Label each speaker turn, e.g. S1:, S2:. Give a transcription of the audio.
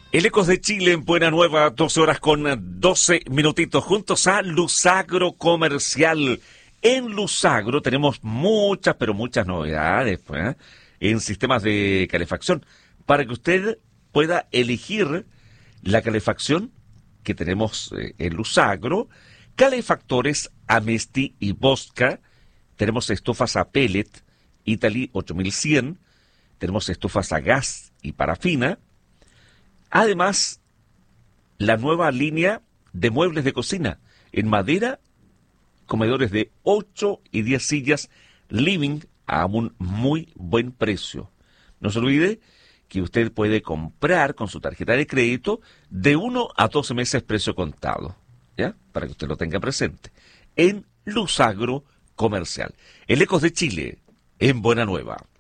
S1: El Ecos de Chile en Buena Nueva, 12 horas con 12 minutitos, juntos a Lusagro Comercial. En Lusagro tenemos muchas, pero muchas novedades, pues, en sistemas de calefacción, para que usted pueda elegir la calefacción que tenemos en Lusagro, calefactores Amesti y Bosca, tenemos estufas a pellet, Italy 8100, tenemos estufas a gas y parafina. Además, la nueva línea de muebles de cocina en madera, comedores de 8 y 10 sillas, living a un muy buen precio. No se olvide que usted puede comprar con su tarjeta de crédito de 1 a 12 meses precio contado, ¿ya? Para que usted lo tenga presente. En Lusagro Comercial. El Ecos de Chile, en Buena Nueva.